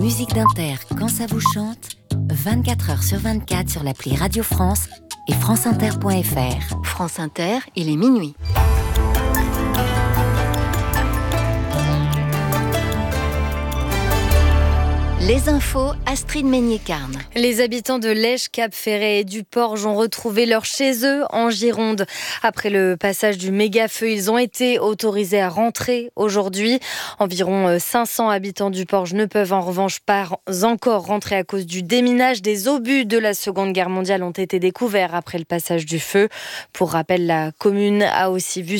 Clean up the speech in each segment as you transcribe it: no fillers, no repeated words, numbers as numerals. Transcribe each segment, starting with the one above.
musique d'Inter quand ça vous chante, 24h sur 24 sur l'appli Radio France et franceinter.fr. France Inter, il est minuit. Les infos, Astrid Meignet-Carne. Les habitants de Lège, Cap-Ferret et du Porge ont retrouvé leur chez eux en Gironde. Après le passage du méga-feu, ils ont été autorisés à rentrer aujourd'hui. Environ 500 habitants du Porge ne peuvent en revanche pas encore rentrer à cause du déminage. Des obus de la Seconde Guerre mondiale ont été découverts après le passage du feu. Pour rappel, la commune a aussi vu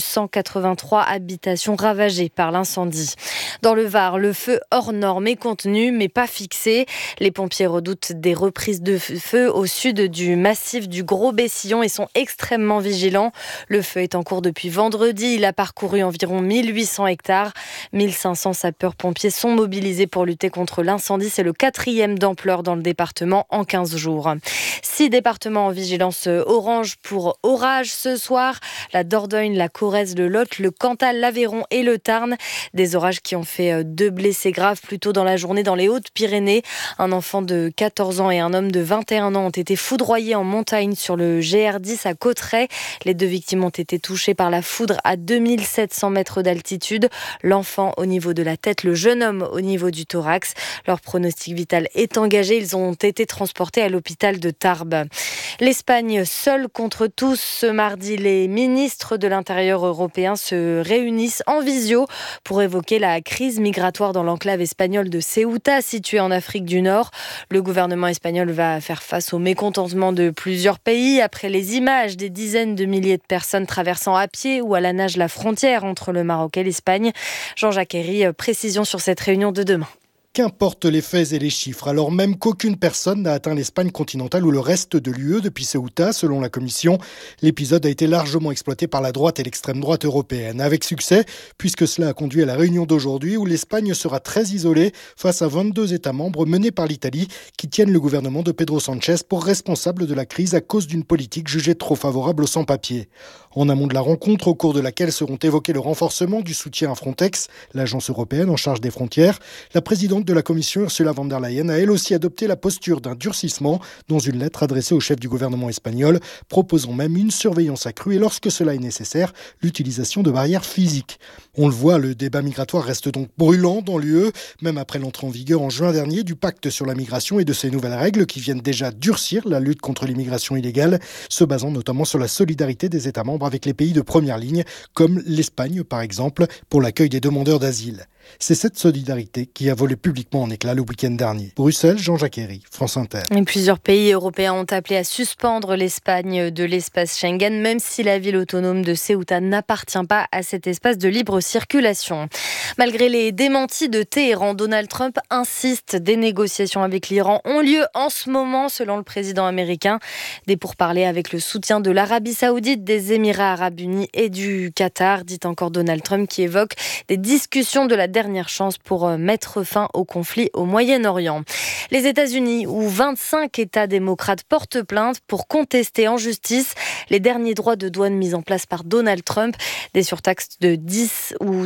183 habitations ravagées par l'incendie. Dans le Var, le feu hors norme est contenu, mais pas fixé. Les pompiers redoutent des reprises de feu au sud du massif du Gros Bessillon et sont extrêmement vigilants. Le feu est en cours depuis vendredi. Il a parcouru environ 1800 hectares. 1500 sapeurs-pompiers sont mobilisés pour lutter contre l'incendie. C'est le 4e d'ampleur dans le département en 15 jours. 6 départements en vigilance orange pour orage ce soir. La Dordogne, la Corrèze, le Lot, le Cantal, l'Aveyron et le Tarn. Des orages qui ont fait 2 blessés graves plus tôt dans la journée dans les Hautes-Pyrénées. Un enfant de 14 ans et un homme de 21 ans ont été foudroyés en montagne sur le GR10 à Cauterets. Les 2 victimes ont été touchées par la foudre à 2700 mètres d'altitude. L'enfant au niveau de la tête, le jeune homme au niveau du thorax. Leur pronostic vital est engagé. Ils ont été transportés à l'hôpital de Tarbes. L'Espagne seule contre tous. Ce mardi, les ministres de l'Intérieur européens se réunissent en visio pour évoquer la crise migratoire dans l'enclave espagnole de Ceuta, située en Afrique du Nord. Le gouvernement espagnol va faire face au mécontentement de plusieurs pays après les images des dizaines de milliers de personnes traversant à pied ou à la nage la frontière entre le Maroc et l'Espagne. Jean-Jacques Herry, précision sur cette réunion de demain. Qu'importent les faits et les chiffres, alors même qu'aucune personne n'a atteint l'Espagne continentale ou le reste de l'UE depuis Ceuta, selon la Commission. L'épisode a été largement exploité par la droite et l'extrême droite européenne, avec succès, puisque cela a conduit à la réunion d'aujourd'hui où l'Espagne sera très isolée face à 22 États membres menés par l'Italie qui tiennent le gouvernement de Pedro Sánchez pour responsable de la crise à cause d'une politique jugée trop favorable aux sans-papiers. En amont de la rencontre, au cours de laquelle seront évoqués le renforcement du soutien à Frontex, l'agence européenne en charge des frontières, la présidente de la Commission, Ursula von der Leyen, a elle aussi adopté la posture d'un durcissement dans une lettre adressée au chef du gouvernement espagnol, proposant même une surveillance accrue et lorsque cela est nécessaire, l'utilisation de barrières physiques. On le voit, le débat migratoire reste donc brûlant dans l'UE, même après l'entrée en vigueur en juin dernier du pacte sur la migration et de ses nouvelles règles qui viennent déjà durcir la lutte contre l'immigration illégale, se basant notamment sur la solidarité des États membres avec les pays de première ligne, comme l'Espagne par exemple, pour l'accueil des demandeurs d'asile. C'est cette solidarité qui a volé publiquement en éclats le week-end dernier. Bruxelles, Jean-Jacques Herry, France Inter. Et plusieurs pays européens ont appelé à suspendre l'Espagne de l'espace Schengen, même si la ville autonome de Ceuta n'appartient pas à cet espace de libre circulation. Malgré les démentis de Téhéran, Donald Trump insiste. Des négociations avec l'Iran ont lieu en ce moment, selon le président américain. Des pourparlers avec le soutien de l'Arabie Saoudite, des Émirats Arabes Unis et du Qatar, dit encore Donald Trump, qui évoque des discussions de la dernière chance pour mettre fin au conflit au Moyen-Orient. Les États-Unis, où 25 États démocrates portent plainte pour contester en justice les derniers droits de douane mis en place par Donald Trump. Des surtaxes de 10 ou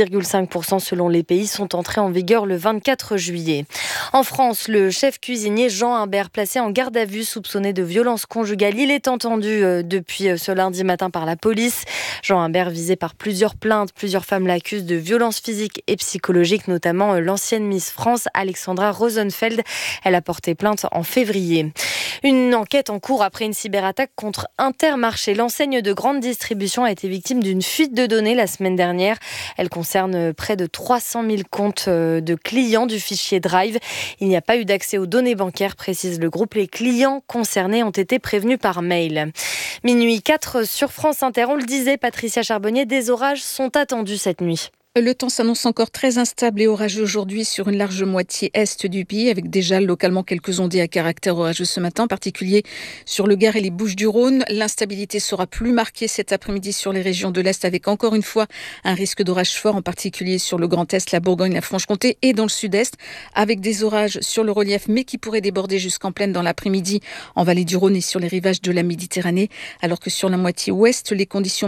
12,5% selon les pays sont entrées en vigueur le 24 juillet. En France, le chef cuisinier Jean Imbert, placé en garde à vue, soupçonné de violence conjugale, il est entendu depuis ce lundi matin par la police. Jean Imbert, visé par plusieurs plaintes, plusieurs femmes l'accusent de violence physique et psychologique, notamment l'ancienne Miss France Alexandra Rosenfeld. Elle a porté plainte en février. Une enquête en cours après une cyberattaque contre Intermarché. L'enseigne de grande distribution a été victime d'une fuite de données la semaine dernière. Elle concerne près de 300 000 comptes de clients du fichier Drive. Il n'y a pas eu d'accès aux données bancaires, précise le groupe. Les clients concernés ont été prévenus par mail. Minuit 4 sur France Inter. On le disait, Patricia Charbonnier, des orages sont attendus cette nuit. Le temps s'annonce encore très instable et orageux aujourd'hui sur une large moitié est du pays, avec déjà localement quelques ondées à caractère orageux ce matin, en particulier sur le Gard et les Bouches-du-Rhône. L'instabilité sera plus marquée cet après-midi sur les régions de l'Est, avec encore une fois un risque d'orage fort, en particulier sur le Grand Est, la Bourgogne, la Franche-Comté et dans le Sud-Est, avec des orages sur le relief, mais qui pourraient déborder jusqu'en plaine dans l'après-midi en vallée du Rhône et sur les rivages de la Méditerranée, alors que sur la moitié ouest, les conditions